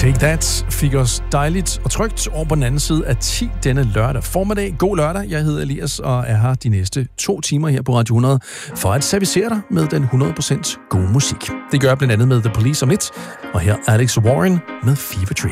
Take That fik os dejligt og trygt over på den anden side af 10 denne lørdag formiddag. God lørdag, jeg hedder Elias og er her de næste 2 timer her på Radio 100 for at servicere dig med den 100% gode musik. Det gør jeg blandt andet med The Police om lidt, og her Alex Warren med Fever Dream.